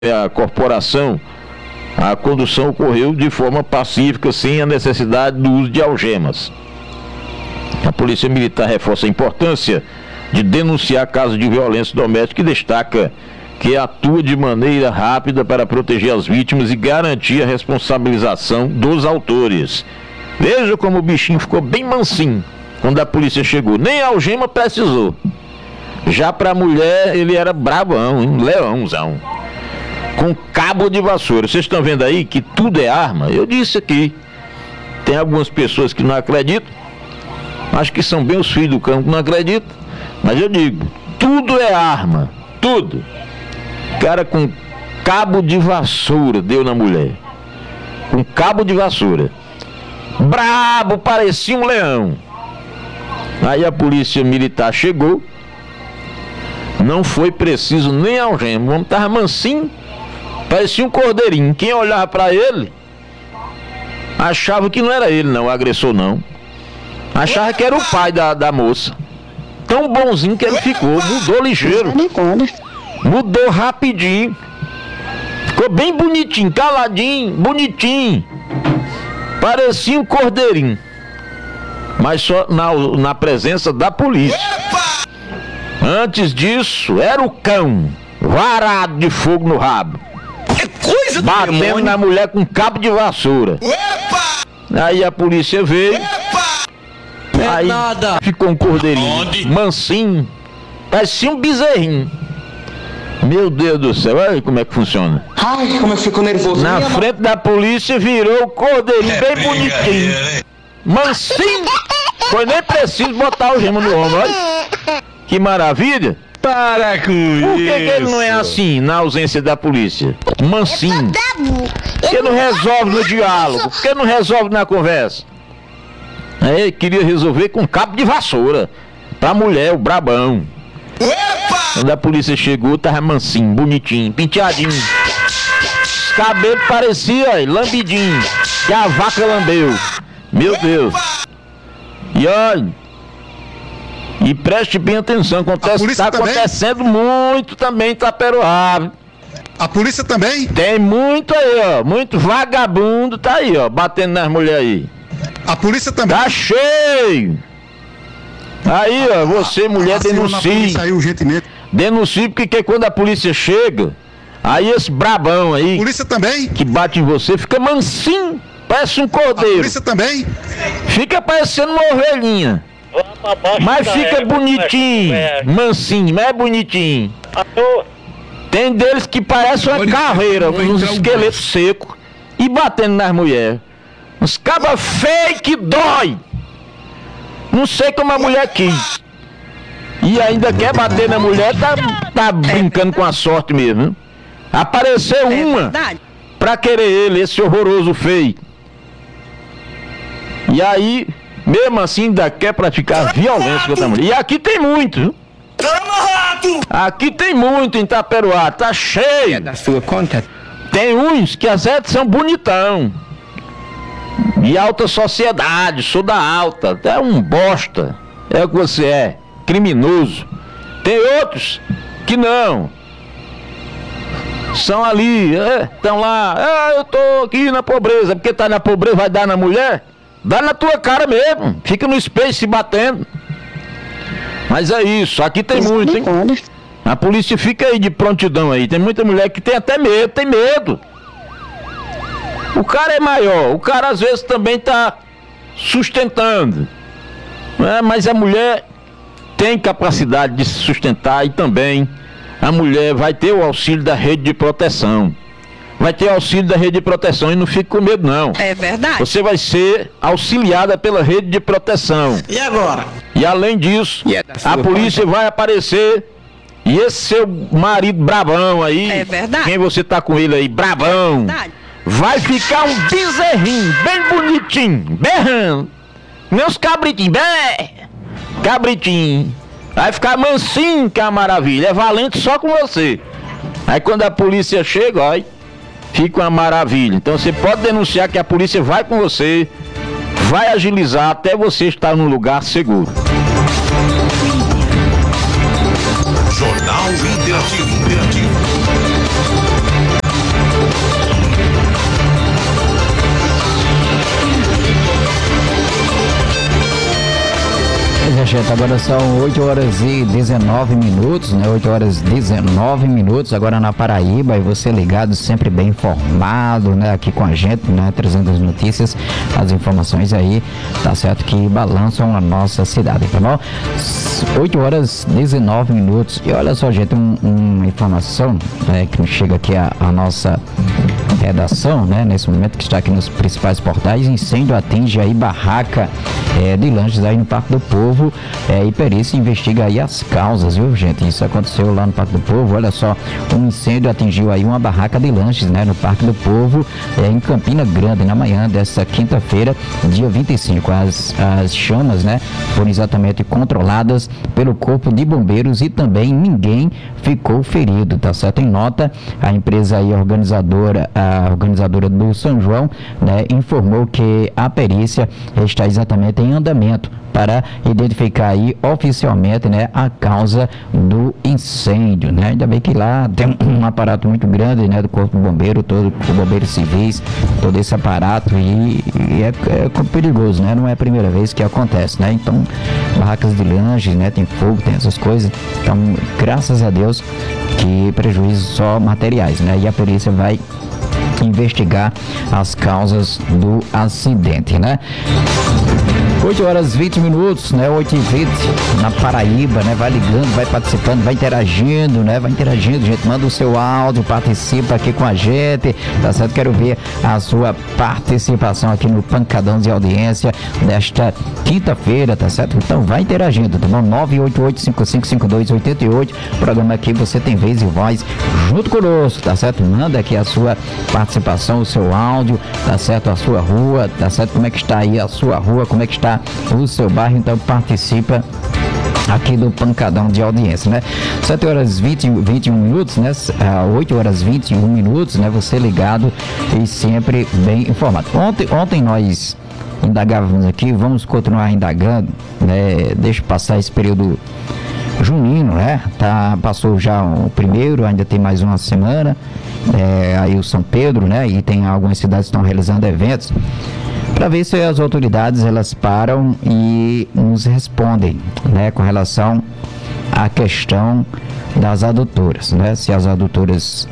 a corporação, a condução ocorreu de forma pacífica, sem a necessidade do uso de algemas. A Polícia Militar reforça a importância de denunciar casos de violência doméstica e destaca que atua de maneira rápida para proteger as vítimas e garantir a responsabilização dos autores. Veja como o bichinho ficou bem mansinho quando a polícia chegou, nem a algema precisou. Já para a mulher ele era bravão, um leãozão, com cabo de vassoura. Vocês estão vendo aí que tudo é arma? Eu disse aqui, tem algumas pessoas que não acreditam, acho que são bem os filhos do cão que não acreditam, mas eu digo, tudo é arma, tudo. Cara com cabo de vassoura deu na mulher, com cabo de vassoura, brabo, parecia um leão. Aí a polícia militar chegou, não foi preciso nem algema, o homem estava mansinho, parecia um cordeirinho. Quem olhava para ele achava que não era ele não, o agressor não, achava que era o pai da moça. Tão bonzinho que ele ficou, mudou ligeiro, mudou rapidinho, ficou bem bonitinho, caladinho, bonitinho, parecia um cordeirinho, mas só na presença da polícia. Antes disso, era o cão, varado de fogo no rabo, batendo na mulher com cabo de vassoura. Aí a polícia veio, aí ficou um cordeirinho, mansinho, parecia um bezerrinho. Meu Deus do céu, olha como é que funciona. Ai, como eu fico nervoso. Na frente da polícia virou o cordeirinho bem bonitinho, mansinho, foi nem preciso botar algema no ombro, olha. Que maravilha. Para com isso. Por que ele não é assim na ausência da polícia? Mansinho. Por que não resolve no diálogo? Por que não resolve na conversa? Aí ele queria resolver com cabo de vassoura pra mulher, o brabão. Quando a polícia chegou, tava mansinho, bonitinho, penteadinho. Os cabelos pareciam lambidinho, que a vaca lambeu. Meu Deus. E olha, e preste bem atenção, está acontecendo muito também em Itaperuá. A polícia também? Tem muito aí, ó, muito vagabundo, tá aí, ó, batendo nas mulheres aí. A polícia também? Tá cheio. Aí, ó, você, mulher, denuncie. Denuncie, porque quando a polícia chega, aí esse brabão aí, polícia também? Que bate em você, fica mansinho, parece um cordeiro. A polícia também? Fica parecendo uma ovelhinha. Mas fica bonitinho, mansinho, mas é bonitinho. Tem deles que parecem uma carreira, uns esqueletos secos, e batendo nas mulheres. Uns cabas feios que dói. Não sei como a mulher quis. E ainda quer bater na mulher, tá brincando com a sorte mesmo, hein? Apareceu uma pra querer ele, esse horroroso feio. E aí, mesmo assim, ainda quer praticar violência contra a mulher. E aqui tem muito. Aqui tem muito em Itaperuá, tá cheio. Tem uns que às vezes são bonitão, de alta sociedade, sou da alta, é um bosta, é o que você é, criminoso. Tem outros que não, são ali, estão lá, eu tô aqui na pobreza, porque tá na pobreza, vai dar na mulher? Dá na tua cara mesmo, fica no espelho se batendo. Mas é isso, aqui tem muito, hein? A polícia fica aí de prontidão aí, tem muita mulher que tem até medo, tem medo. O cara é maior, o cara às vezes também tá sustentando, né? Mas a mulher tem capacidade de se sustentar e também a mulher vai ter o auxílio da rede de proteção. Vai ter auxílio da rede de proteção e não fique com medo não. É verdade. Você vai ser auxiliada pela rede de proteção. E agora? E além disso, a polícia vai aparecer e esse seu marido brabão aí, é verdade. Quem você tá com ele aí, brabão, vai ficar um bezerrinho, bem bonitinho, berrando. Meus cabritinhos, cabritinho. Vai ficar mansinho, que é uma maravilha, é valente só com você. Aí quando a polícia chega, ó, fica uma maravilha. Então você pode denunciar que a polícia vai com você, vai agilizar até você estar num lugar seguro. Jornal Interativo. gente, agora são 8 horas e 19 minutos, né? 8 horas e 19 minutos agora na Paraíba, e você ligado, sempre bem informado, né? Aqui com a gente, né? Trazendo as notícias, as informações aí, tá certo? Que balançam a nossa cidade, tá bom? 8 horas e 19 minutos. E olha só, gente, uma informação, né, que chega aqui a nossa redação, né? Nesse momento, que está aqui nos principais portais: incêndio atinge aí barraca de lanches aí no Parque do Povo, e perícia investiga aí as causas, viu, gente? Isso aconteceu lá no Parque do Povo. Olha só, um incêndio atingiu aí uma barraca de lanches, né, no Parque do Povo, em Campina Grande, na manhã desta quinta-feira, dia 25. As chamas, né, foram exatamente controladas pelo Corpo de Bombeiros e também ninguém ficou ferido, tá certo? Em nota, a empresa aí organizadora do São João, né, informou que a perícia está exatamente em andamento para identificar aí oficialmente, né, a causa do incêndio, né? Ainda bem que lá tem um aparato muito grande, né, do Corpo de Bombeiro, todo o Bombeiros Civis, todo esse aparato, e é perigoso, né? Não é a primeira vez que acontece, né? Então, barracas de lanche, né, tem fogo, tem essas coisas. Então, graças a Deus que prejuízos só materiais, né? E a perícia vai investigar as causas do acidente, né? 8 horas e 20 minutos, né? 8h20 na Paraíba, né? Vai ligando, vai participando, vai interagindo, né? Vai interagindo, gente. Manda o seu áudio, participa aqui com a gente, tá certo? Quero ver a sua participação aqui no Pancadão de Audiência desta quinta-feira, tá certo? Então vai interagindo, tá bom? 988-555288. Programa aqui Você Tem Vez e Voz junto conosco, tá certo? Manda aqui a sua participação, o seu áudio, tá certo? A sua rua, tá certo? Como é que está aí a sua rua? Como é que está o seu bairro? Então participa aqui do Pancadão de Audiência, né? 7 horas e 21 minutos, né? 8 horas e 21 minutos, né? Você ligado e sempre bem informado. Ontem nós indagávamos aqui, vamos continuar indagando, né? Deixa passar esse período junino, né? Passou já o primeiro, ainda tem mais uma semana, aí o São Pedro, né? E tem algumas cidades que estão realizando eventos, para ver se as autoridades elas param e nos respondem, né, com relação à questão das adutoras, né? Se as adutoras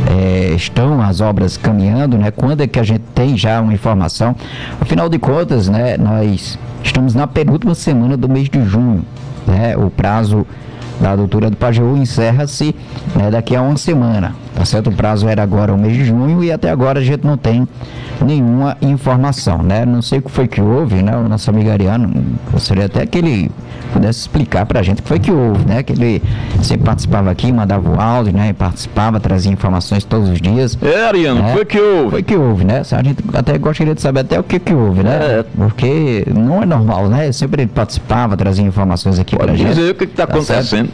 estão as obras caminhando, né? Quando é que a gente tem já uma informação? Afinal de contas, né, nós estamos na penúltima semana do mês de junho, né? O prazo da adutora do Pajeú encerra-se, né, daqui a uma semana, tá certo? O prazo era agora o mês de junho e até agora a gente não tem nenhuma informação, né? Não sei o que foi que houve, né? O nosso amigo Ariano, gostaria até que ele pudesse explicar pra gente o que foi que houve, né? Que ele sempre participava aqui, mandava o áudio, né? E participava, trazia informações todos os dias. Ariano, né? Foi que houve? Foi que houve, né? A gente até gostaria de saber até o que houve, né? Porque não é normal, né? Sempre ele participava, trazia informações aqui pra gente. Pode dizer o que está acontecendo.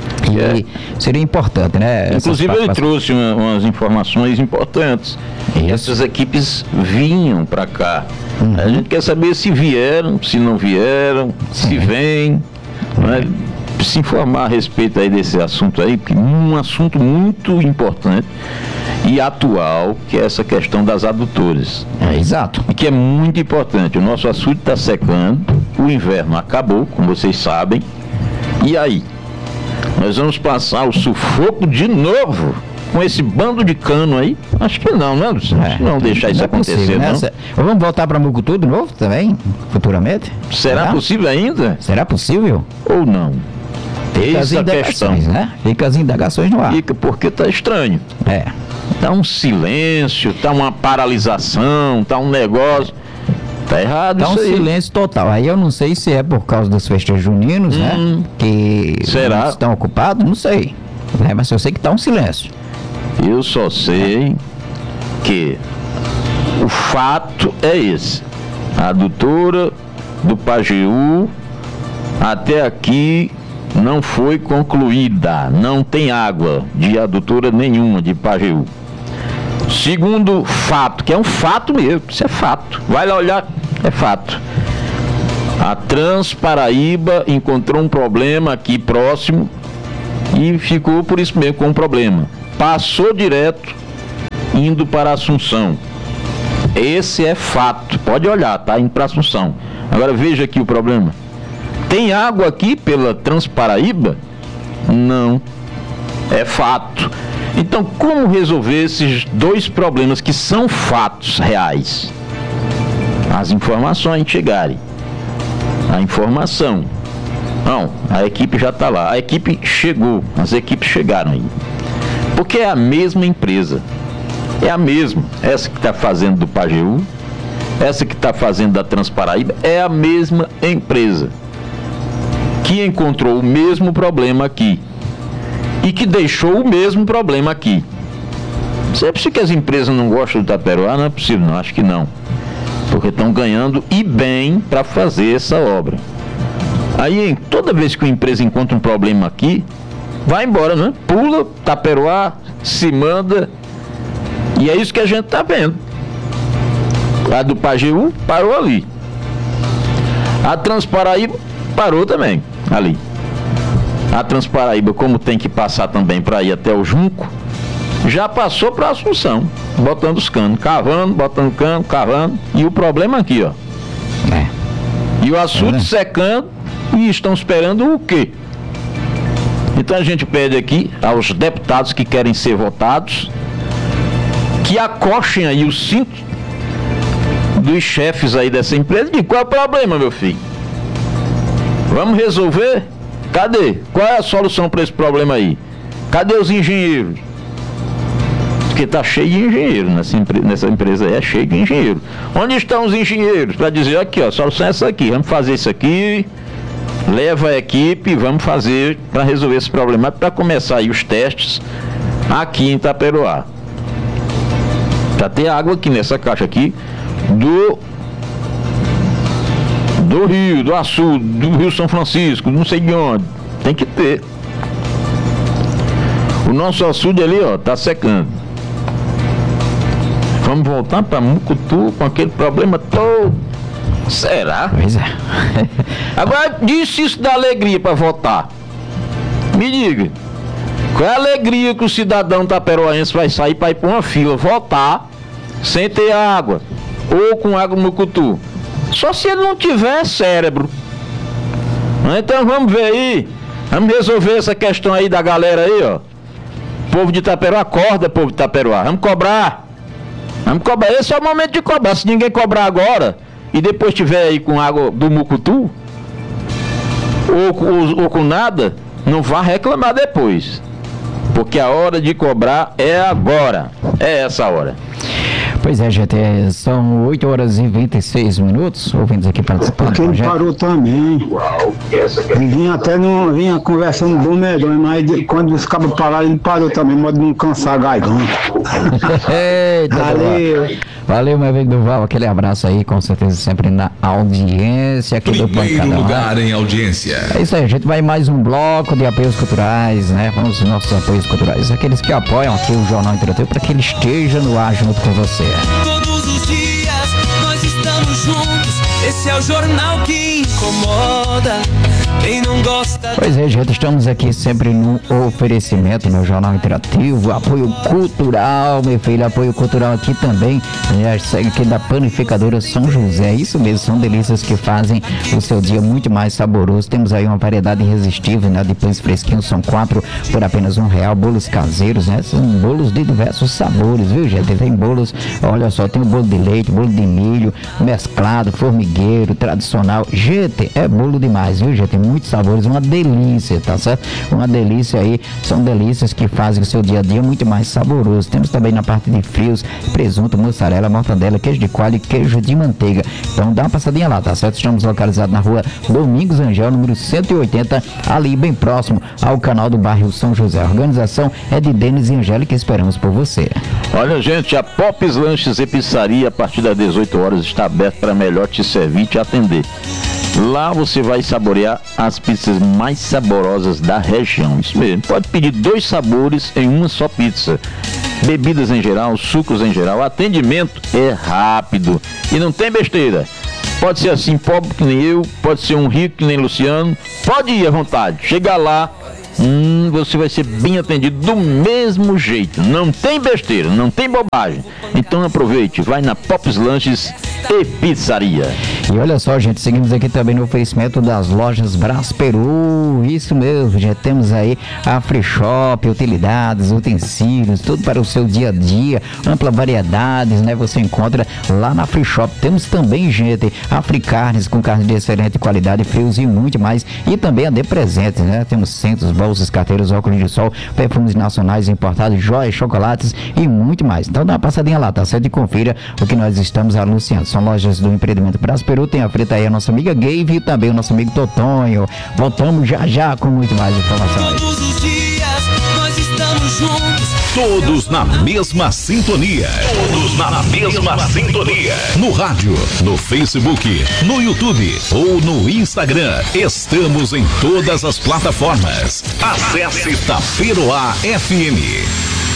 E seria importante, né? Inclusive ele trouxe umas informações importantes. Essas equipes vinham para cá. A gente quer saber se vieram, se não vieram, se vêm, né? Se informar a respeito aí desse assunto aí, porque um assunto muito importante e atual, que é essa questão das adutoras. Exato. E que é muito importante. O nosso açude está secando, o inverno acabou, como vocês sabem. E aí? Nós vamos passar o sufoco de novo com esse bando de cano aí? Acho que não, né, Luciano? Não deixar isso acontecer, possível, né? Não. Vamos voltar para Mucutu de novo também, futuramente? Será possível ainda? Será possível? Ou não? Fica as indagações, né? Fica as indagações no ar. Fica, porque tá estranho. Tá um silêncio, tá uma paralisação, tá um negócio... Tá errado isso aí. Tá um silêncio total. Aí eu não sei se é por causa dos festejos juninos, né? Que estão ocupados, não sei. Mas eu sei que tá um silêncio. Eu só sei que o fato é esse. A adutora do Pajeú até aqui não foi concluída. Não tem água de adutora nenhuma de Pajeú. Segundo fato, que é um fato mesmo, isso é fato. Vai lá olhar, é fato. A Transparaíba encontrou um problema aqui próximo e ficou por isso mesmo com um problema. Passou direto, indo para Assunção. Esse é fato. Pode olhar, tá indo para Assunção. Agora veja aqui o problema. Tem água aqui pela Transparaíba? Não. É fato. Então, como resolver esses dois problemas que são fatos reais? As informações chegarem. A informação. Não, a equipe já está lá. A equipe chegou. As equipes chegaram aí. Porque é a mesma empresa. É a mesma. Essa que está fazendo do Pajeú, essa que está fazendo da Transparaíba, é a mesma empresa. Que encontrou o mesmo problema aqui. E que deixou o mesmo problema aqui. Você é possível que as empresas não gostam do Itaperoá? Não é possível, não. Acho que não. Porque estão ganhando e bem para fazer essa obra. Aí, toda vez que uma empresa encontra um problema aqui, vai embora, né? Pula, Itaperoá, se manda. E é isso que a gente está vendo. A do Pajeú parou ali. A Transparaíba parou também, ali. A Transparaíba, como tem que passar também para ir até o Junco, já passou para Assunção, botando os canos, cavando, botando cano, cavando. E o problema aqui, ó. E o açude secando, e estão esperando o quê? Então a gente pede aqui aos deputados que querem ser votados que acochem aí os cintos dos chefes aí dessa empresa. E qual é o problema, meu filho? Vamos resolver? Cadê? Qual é a solução para esse problema aí? Cadê os engenheiros? Porque tá cheio de engenheiro nessa empresa aí, é cheio de engenheiro. Onde estão os engenheiros? Para dizer, aqui ó, a solução é essa aqui, vamos fazer isso aqui, leva a equipe, vamos fazer para resolver esse problema, para começar aí os testes aqui em Itaperoá. Já tem água aqui nessa caixa aqui do Rio, do Açude, do Rio São Francisco, não sei de onde. Tem que ter. O nosso açude ali, ó, tá secando. Vamos voltar para Mucutu com aquele problema todo. Será? Pois é. Agora, disse isso da alegria para votar. Me diga, qual é a alegria que o cidadão taperoense vai sair para ir para uma fila votar sem ter água? Ou com água no Mucutu? Só se ele não tiver cérebro. Então vamos ver aí. Vamos resolver essa questão aí da galera aí, ó. Povo de Itaperoá, acorda, povo de Itaperoá. Vamos cobrar. Vamos cobrar. Esse é o momento de cobrar. Se ninguém cobrar agora e depois tiver aí com água do Mucutu ou com nada, não vá reclamar depois. Porque a hora de cobrar é agora. É essa hora. Pois é, gente, são 8 horas e 26 minutos, ouvindo aqui participando. Porque ele parou também. Ele vinha conversando bom medonho, mas quando os cabos pararam, ele parou também, modo de não cansar a garganta. Eita, valeu. Valeu, meu amigo Duval, aquele abraço aí, com certeza sempre na audiência aqui do Pancadão. Lugar em audiência. É isso aí, a gente vai mais um bloco de apoios culturais, né? Vamos aos nossos apoios culturais, aqueles que apoiam aqui o Jornal Interativo para que ele esteja no ar junto com você. Todos os dias nós estamos juntos. Esse é o jornal que incomoda. Quem não gosta. Pois é, gente, estamos aqui sempre no oferecimento no Jornal Interativo, apoio cultural, meu filho, apoio cultural aqui também, segue aqui da Panificadora São José, isso mesmo, são delícias que fazem o seu dia muito mais saboroso. Temos aí uma variedade irresistível, né, de pães fresquinhos, são 4 por apenas R$1, bolos caseiros, né, são bolos de diversos sabores, viu, gente, tem bolos, olha só, tem o bolo de leite, bolo de milho, mesclado, formigueiro, tradicional, gente, é bolo demais, viu, gente, tem muitos sabores, uma delícia, tá certo? Uma delícia aí, são delícias que fazem o seu dia a dia muito mais saboroso. Temos também na parte de frios, presunto, mussarela, mortadela, queijo de coalho e queijo de manteiga. Então dá uma passadinha lá, tá certo? Estamos localizados na rua Domingos Angel, número 180, ali bem próximo ao canal do bairro São José. A organização é de Denis e Angélica, esperamos por você. Olha, gente, a Popes Lanches e Pizzaria, a partir das 18 horas, está aberta para melhor te servir e te atender. Lá você vai saborear as pizzas mais saborosas da região. Isso mesmo, pode pedir 2 sabores em uma só pizza. Bebidas em geral, sucos em geral. Atendimento é rápido e não tem besteira. Pode ser assim, pobre que nem eu, pode ser um rico que nem Luciano. Pode ir à vontade. Chega lá você vai ser bem atendido do mesmo jeito. Não tem besteira, não tem bobagem. Então aproveite, vai na Pops Lanches e Pizzaria. E olha só, gente, seguimos aqui também no oferecimento das lojas Brás Peru. Isso mesmo, já temos aí a Free Shop, utilidades, utensílios, tudo para o seu dia a dia, ampla variedades, né? Você encontra lá na Free Shop. Temos também, gente, a Free Carnes com carne de excelente qualidade, frios e muito mais. E também a De Presentes, né? Temos centros, bolsas, carteiras, óculos de sol, perfumes nacionais importados, joias, chocolates e muito mais. Então dá uma passadinha lá, tá certo? E confira o que nós estamos anunciando. São lojas do empreendimento Brás Peru, tem à frente aí a nossa amiga Gave e também o nosso amigo Totonho. Voltamos já com muito mais informação aí. Todos os dias nós estamos juntos. Todos na mesma sintonia. Todos na mesma sintonia. No rádio, no Facebook, no YouTube ou no Instagram. Estamos em todas as plataformas. Acesse Taperoá FM.